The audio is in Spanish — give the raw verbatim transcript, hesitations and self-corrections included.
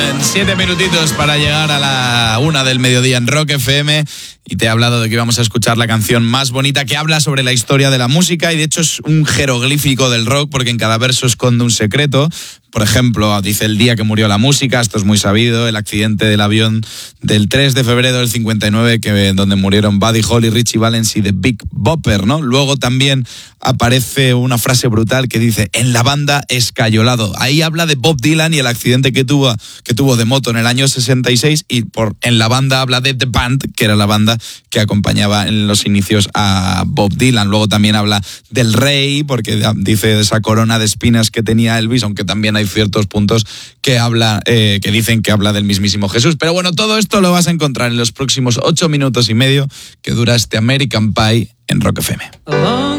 Siete minutitos para llegar a la una del mediodía en Rock F M y te he hablado de que íbamos a escuchar la canción más bonita que habla sobre la historia de la música y de hecho es un jeroglífico del rock porque en cada verso esconde un secreto. Por ejemplo, dice el día que murió la música, esto es muy sabido, el accidente del avión del tres de febrero del cincuenta y nueve, que, donde murieron Buddy Holly, Richie Valens y The Big Bopper, ¿no? Luego también aparece una frase brutal que dice, en la banda escayolado. Ahí habla de Bob Dylan y el accidente que tuvo, que tuvo de moto en el año sesenta y seis y por, en la banda habla de The Band, que era la banda que acompañaba en los inicios a Bob Dylan. Luego también habla del rey, porque dice de esa corona de espinas que tenía Elvis, aunque también hay ciertos puntos que habla, eh, que dicen que habla del mismísimo Jesús. Pero bueno, todo esto lo vas a encontrar en los próximos ocho minutos y medio que dura este American Pie en Rock F M.